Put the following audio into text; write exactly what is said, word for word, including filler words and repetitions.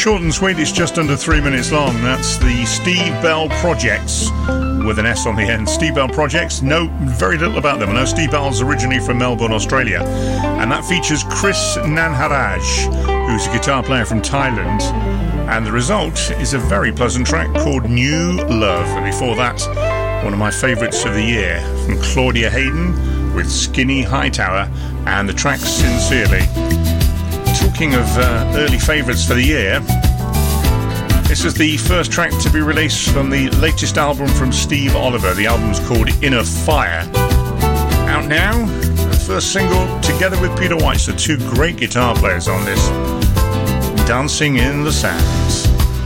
Short and sweet, it's just under three minutes long. That's the Steve Bell Projects, with an S on the end. Steve Bell Projects, know very little about them. I know Steve Bell's originally from Melbourne, Australia, and that features Chris Nanharaj, who's a guitar player from Thailand, and the result is a very pleasant track called New Love. And before that, one of my favourites of the year from Claudia Hayden with Skinny Hightower and the track Sincerely. Talking of uh, early favourites for the year, this is the first track to be released from the latest album from Steve Oliver. The album's called Inner Fire. Out now, the first single together with Peter White, so two great guitar players on this. Dancing in the Sands.